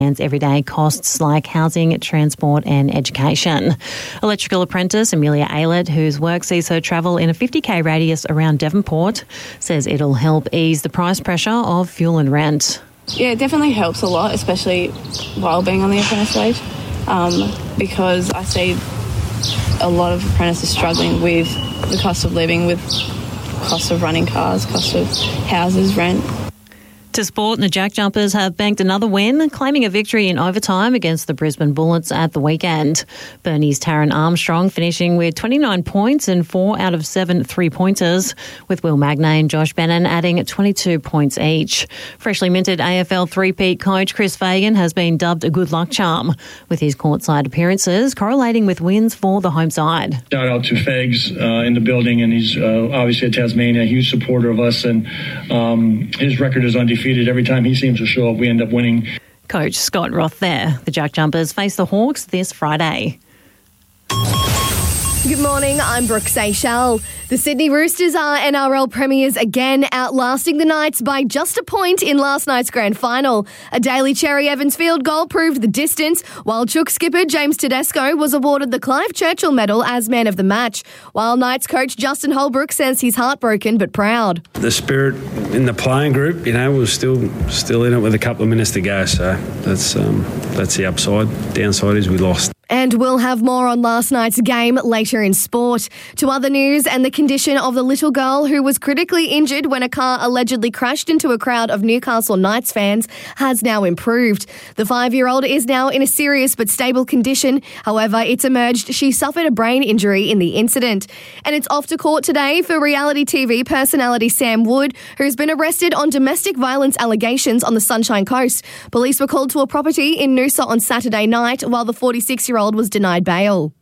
everyday costs like housing, transport and education. Electrical apprentice Amelia Aylett, whose work sees her travel in a 50k radius around Devonport, says it'll help ease the price pressure of fuel and rent. Yeah, it definitely helps a lot, especially while being on the apprentice wage, because I see a lot of apprentices struggling with the cost of living, with cost of running cars, cost of houses, rent. To sport, the Jack Jumpers have banked another win, claiming a victory in overtime against the Brisbane Bullets at the weekend. Burnie's Taryn Armstrong finishing with 29 points and 4 out of 7 three-pointers, with Will Magnay and Josh Bennon adding 22 points each. Freshly minted AFL three-peat coach Chris Fagan has been dubbed a good luck charm, with his courtside appearances correlating with wins for the home side. Shout out to Fags in the building, and he's obviously at Tasmania, a huge supporter of us, and his record is undefeated. Every time he seems to show up, we end up winning. Coach Scott Roth there. The Jack Jumpers face the Hawks this Friday. Good morning, I'm Brooke Seychelles. The Sydney Roosters are NRL premiers again, outlasting the Knights by just a point in last night's grand final. A Daly Cherry Evans field goal proved the distance, while Chook skipper James Tedesco was awarded the Clive Churchill Medal as man of the match, while Knights coach Justin Holbrook says he's heartbroken but proud. The spirit in the playing group, was still in it with a couple of minutes to go, so that's the upside. Downside is we lost. And we'll have more on last night's game later in sport. To other news, and the condition of the little girl who was critically injured when a car allegedly crashed into a crowd of Newcastle Knights fans has now improved. The 5-year-old is now in a serious but stable condition. However, it's emerged she suffered a brain injury in the incident. And it's off to court today for reality TV personality Sam Wood, who's been arrested on domestic violence allegations on the Sunshine Coast. Police were called to a property in Noosa on Saturday night, while the 46-year-old was denied bail.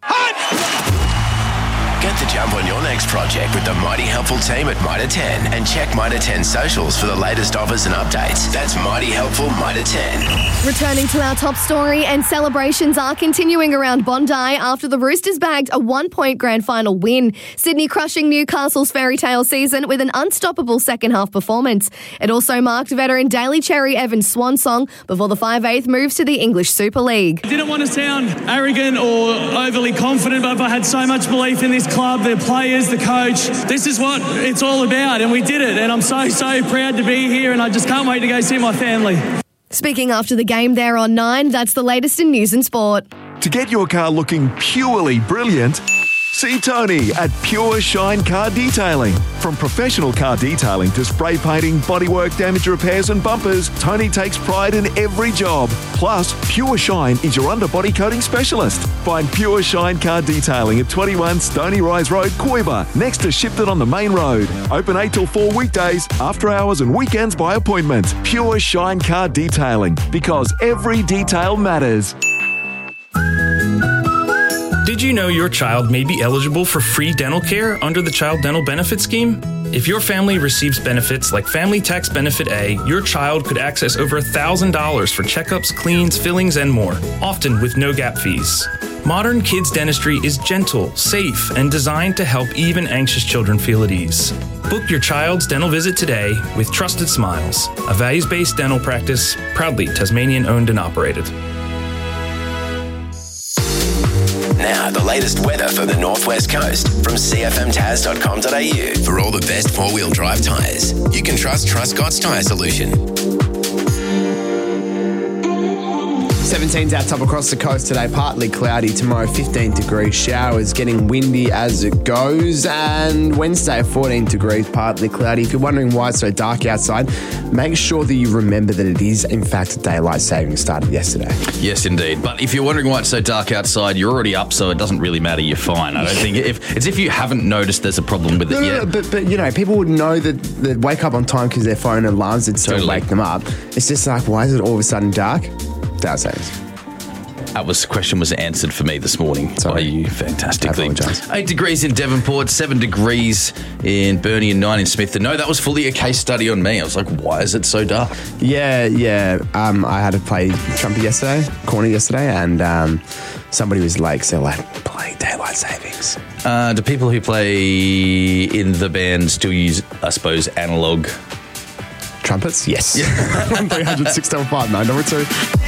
Get the jump on your next project with the Mighty Helpful team at Mitre 10 and check Mitre 10 socials for the latest offers and updates. That's Mighty Helpful Mitre 10. Returning to our top story, and celebrations are continuing around Bondi after the Roosters bagged a 1-point grand final win. Sydney crushing Newcastle's fairy tale season with an unstoppable second-half performance. It also marked veteran Daly Cherry Evans' swan song before the 5/8 moves to the English Super League. I didn't want to sound arrogant or overly confident, but I had so much belief in this club, their players, the coach. This is what it's all about, and we did it. And I'm so proud to be here, and I just can't wait to go see my family. Speaking after the game there on 9, that's the latest in news and sport. To get your car looking purely brilliant, see Tony at Pure Shine Car Detailing. From professional car detailing to spray painting, bodywork, damage repairs and bumpers, Tony takes pride in every job. Plus, Pure Shine is your underbody coating specialist. Find Pure Shine Car Detailing at 21 Stony Rise Road, Koiba, next to Shipton on the main road. Open 8 till 4 weekdays, after hours and weekends by appointment. Pure Shine Car Detailing, because every detail matters. Did you know your child may be eligible for free dental care under the Child Dental Benefit Scheme? If your family receives benefits like Family Tax Benefit A, your child could access over $1,000 for checkups, cleans, fillings, and more, often with no gap fees. Modern kids dentistry is gentle, safe, and designed to help even anxious children feel at ease. Book your child's dental visit today with Trusted Smiles, a values-based dental practice, proudly Tasmanian-owned and operated. Now, the latest weather for the Northwest Coast from cfmtaz.com.au. For all the best four-wheel drive tyres, you can trust Truscott's Tyre Solution. 17's our top across the coast today, partly cloudy. Tomorrow, 15 degrees, showers, getting windy as it goes. And Wednesday, 14 degrees, partly cloudy. If you're wondering why it's so dark outside, make sure that you remember that it is, in fact, daylight savings started yesterday. Yes, indeed. But if you're wondering why it's so dark outside, you're already up, so it doesn't really matter. You're fine. I don't think if you haven't noticed there's a problem with it yet. But people would know that they wake up on time because their phone alarms would sort of wake them up. It's just like, why is it all of a sudden dark? Daylight savings. The question was answered for me this morning by you fantastically. 8 degrees in Devonport, 7 degrees in Burnie and 9 in Smith. No, that was fully a case study on me. I was like, why is it so dark? Yeah. I had to play corner yesterday, and somebody was late, so play daylight savings. Do people who play in the band still use, I suppose, analog trumpets? Yes. 306.5, 9 number 2.